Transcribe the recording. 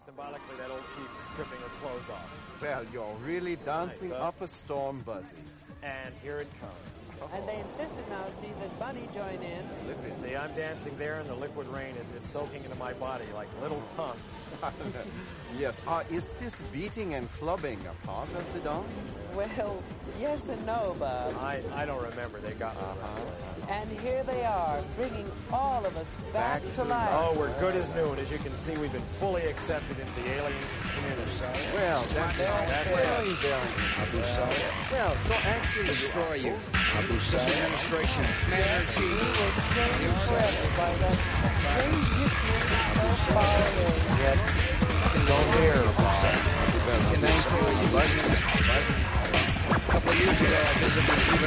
symbolically that old chief is stripping her clothes off. Well, you're really dancing up a storm, Buzzy. And here it comes. And they insisted now, see, that Bunny join in. See, I'm dancing there, and the liquid rain is soaking into my body like little tongues. Yes. Is this beating and clubbing a part of the dance? Well, yes and no, Bob. I don't remember. They got me. And here they are, bringing all of us back to life. Oh, we're good as new. And as you can see, we've been fully accepted into the alien community. Well, that's very, very Abu Sayyaf. well. So actually, Destroy you. Abu Sayyaf administration. Commander in Chief. We were changed forever by that crazy so far away. yes, so here. Thank you. A couple of years ago, I visited Cuba